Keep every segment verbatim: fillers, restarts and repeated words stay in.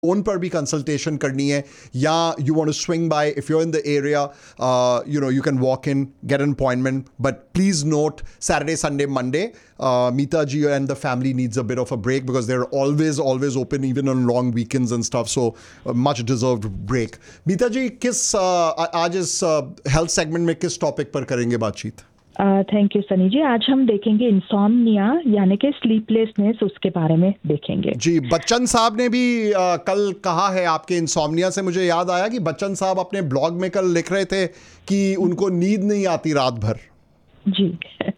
Phone पर भी consultation करनी है, या you want to swing bye, if you are in the area, you know you can walk in, get an appointment, but please note Saturday, Sunday, Monday, uh, Meeta ji and the family needs a bit of a break because they're always always open even on long weekends and stuff, so a much deserved break. Meeta ji, किस uh, आज इस health uh, segment में किस topic पर करेंगे बातचीत? Thank you Sunny जी। आज हम देखेंगे इंसोम्निया यानी कि स्लीपलेसनेस, उसके बारे में देखेंगे। जी, बच्चन साहब ने भी आ, कल कहा है आपके इंसोम्निया से। मुझे याद आया कि बच्चन साहब अपने ब्लॉग में कल लिख रहे थे कि उनको नींद नहीं आती रात भर। जी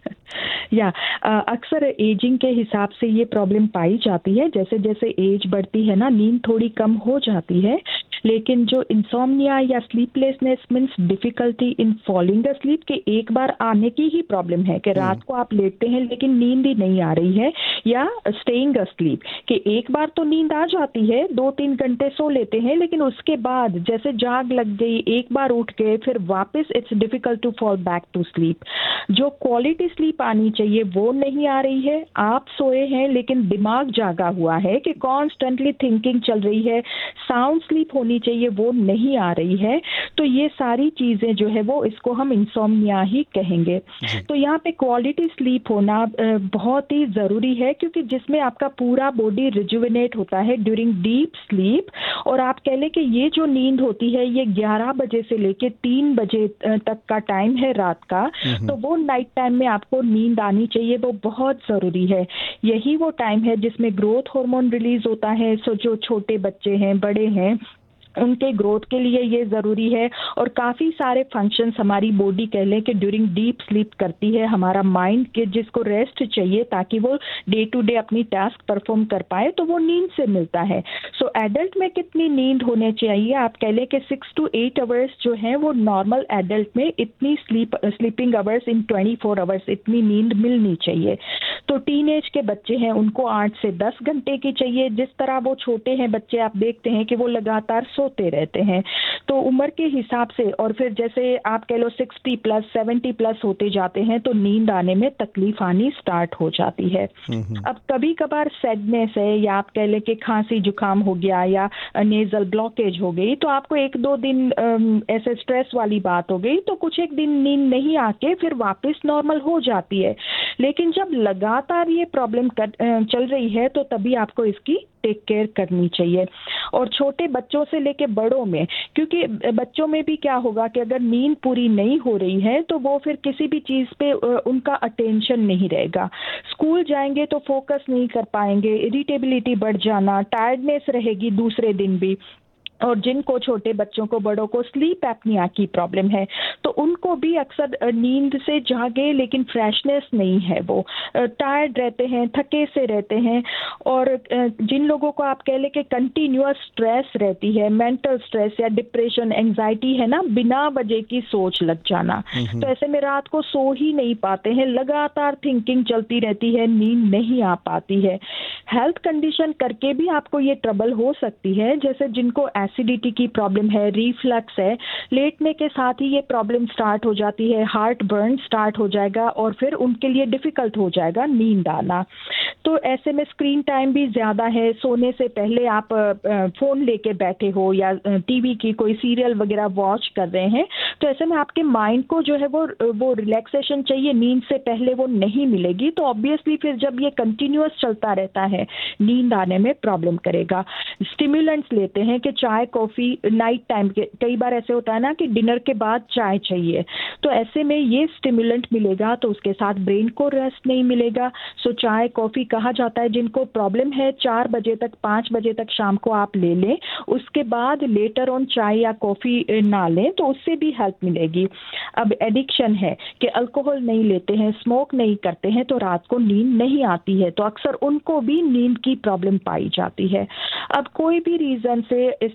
या अक्सर एजिंग के हिसाब से ये प्रॉब्लम पाई जाती है। जैसे जैसे एज बढ़ती है ना, नींद थोड़ी कम हो जाती है, लेकिन जो इंसोम्निया या sleeplessness means difficulty in falling asleep के एक बार आने की ही प्रॉब्लम है कि रात को आप लेटते हैं लेकिन नींद ही नहीं आ रही है, या स्टेइंग अस्लीप कि एक बार तो नींद आ जाती है, दो तीन घंटे सो लेते हैं, लेकिन उसके बाद जैसे जाग लग गई, एक बार उठ गए, फिर वापस it's difficult to fall back to sleep. जो क्वालिटी स्लीप आनी चाहिए वो नहीं आ रही है। आप सोए हैं लेकिन दिमाग जागा हुआ है कि कॉन्स्टेंटली थिंकिंग चल रही है, साउंड स्लीप होनी चाहिए वो नहीं आ रही है। तो ये सारी चीजें जो है वो इसको हम इंसोम्निया ही कहेंगे। तो यहाँ पे क्वालिटी स्लीप होना बहुत ही जरूरी है, क्योंकि जिसमें आपका पूरा बॉडी रिजुविनेट होता है ड्यूरिंग डीप स्लीप। और आप कह लें कि ये जो नींद होती है ये ग्यारह बजे से लेके तीन बजे तक का टाइम है रात का, तो वो नाइट टाइम में आपको नींद आनी चाहिए, वो बहुत जरूरी है। यही वो टाइम है जिसमें ग्रोथ हार्मोन रिलीज होता है। सो जो छोटे बच्चे हैं, बड़े हैं, उनके ग्रोथ के लिए ये ज़रूरी है। और काफ़ी सारे फंक्शंस हमारी बॉडी कह लें कि ड्यूरिंग डीप स्लीप करती है। हमारा माइंड के जिसको रेस्ट चाहिए ताकि वो डे टू डे अपनी टास्क परफॉर्म कर पाए, तो वो नींद से मिलता है। सो एडल्ट में कितनी नींद होने चाहिए? आप कह लें कि सिक्स टू एट आवर्स जो है वो नॉर्मल एडल्ट में इतनी sleep sleeping hours in twenty four hours इतनी नींद मिलनी चाहिए। तो टीन एज के बच्चे हैं उनको आठ से दस घंटे की चाहिए। जिस तरह वो छोटे हैं बच्चे, आप देखते हैं कि वो लगातार सोते रहते हैं। तो उम्र के हिसाब से, और फिर जैसे आप कह लो सिक्सटी प्लस सेवेंटी प्लस होते जाते हैं तो नींद आने में तकलीफ आनी स्टार्ट हो जाती है। अब कभी कभार सैडनेस है, या आप कह ले कि खांसी जुकाम हो गया, या नेजल ब्लॉकेज हो गई, तो आपको एक दो दिन ऐसे स्ट्रेस वाली बात हो गई तो कुछ एक दिन नींद नहीं आके फिर वापस नॉर्मल हो जाती है। लेकिन जब लगातार ये प्रॉब्लम चल रही है तो तभी आपको इसकी टेक केयर करनी चाहिए। और छोटे बच्चों से लेके बड़ों में, क्योंकि बच्चों में भी क्या होगा कि अगर नींद पूरी नहीं हो रही है तो वो फिर किसी भी चीज़ पे उनका अटेंशन नहीं रहेगा। स्कूल जाएंगे तो फोकस नहीं कर पाएंगे, इरिटेबिलिटी बढ़ जाना, टायर्डनेस रहेगी दूसरे दिन भी। और जिनको, छोटे बच्चों को, बड़ों को स्लीप एपनिया की प्रॉब्लम है तो उनको भी अक्सर नींद से जागे लेकिन फ्रेशनेस नहीं है, वो टायर्ड रहते हैं, थके से रहते हैं। और जिन लोगों को आप कह ले कि कंटिन्यूअस स्ट्रेस रहती है, मेंटल स्ट्रेस या डिप्रेशन, एंजाइटी है ना, बिना वजह की सोच लग जाना, तो ऐसे में रात को सो ही नहीं पाते हैं, लगातार थिंकिंग चलती रहती है, नींद नहीं आ पाती है। हेल्थ कंडीशन करके भी आपको ये ट्रबल हो सकती है, जैसे जिनको एसिडिटी की प्रॉब्लम है, रिफ्लक्स है, लेटने के साथ ही ये प्रॉब्लम स्टार्ट हो जाती है, हार्ट बर्न स्टार्ट हो जाएगा और फिर उनके लिए डिफिकल्ट हो जाएगा नींद आना। तो ऐसे में स्क्रीन टाइम भी ज़्यादा है, सोने से पहले आप फ़ोन लेके बैठे हो या टीवी की कोई सीरियल वगैरह वॉच कर रहे हैं, तो ऐसे में आपके माइंड को जो है वो वो रिलैक्सेशन चाहिए, नींद से पहले वो नहीं मिलेगी, तो ऑब्वियसली फिर जब ये कंटिन्यूअस चलता रहता है नींद आने में प्रॉब्लम करेगा। स्टिमुलेंट्स लेते हैं कि चाय कॉफ़ी नाइट टाइम के, कई बार ऐसे होता है ना कि डिनर के बाद चाय चाहिए, तो ऐसे में ये स्टिमुलेंट मिलेगा तो उसके साथ ब्रेन को रेस्ट नहीं मिलेगा। सो चाय कॉफ़ी कहा जाता है जिनको प्रॉब्लम है चार बजे तक, पाँच बजे तक शाम को आप ले लें, उसके बाद लेटर ऑन चाय या कॉफ़ी ना लें तो उससे भी हेल्प मिलेगी। अब एडिक्शन है कि अल्कोहल नहीं लेते हैं, स्मोक नहीं करते हैं, तो रात को नींद नहीं आती है, तो अक्सर उनको भी नींद की प्रॉब्लम पाई जाती है। अब कोई भी रीज़न से इस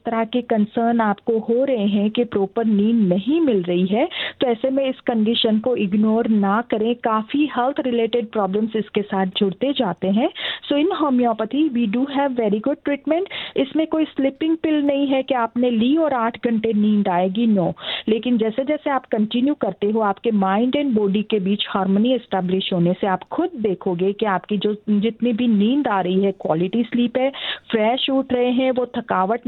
तरह के कंसर्न आपको हो रहे हैं कि प्रॉपर नींद नहीं मिल रही है, तो ऐसे में इस कंडीशन को इग्नोर ना करें। काफ़ी हेल्थ रिलेटेड प्रॉब्लम्स इसके साथ जुड़ते जाते हैं। सो इन homeopathy we do have very good treatment. इसमें कोई स्लीपिंग पिल नहीं है कि आपने ली और आठ घंटे नींद आएगी, नो। लेकिन जैसे जैसे आप कंटिन्यू करते हो, आपके माइंड एंड बॉडी के बीच हार्मनी एस्टेब्लिश होने से आप खुद देखोगे कि आपकी जो जितनी भी नींद आ रही है क्वालिटी स्लीप है, फ्रेश उठ रहे हैं, वो थकावट